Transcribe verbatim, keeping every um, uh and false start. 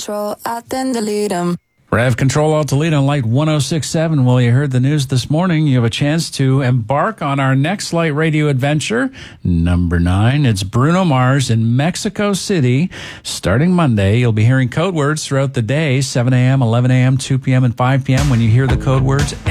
Control, I then delete them. Rev Control Alt Delete on Light one oh six point seven. Well, you heard the news this morning. You have a chance to embark on our next Light Radio adventure, number nine. It's Bruno Mars in Mexico City. Starting Monday, you'll be hearing code words throughout the day, seven a.m., eleven a.m., two p.m., and five p.m. When you hear the code words,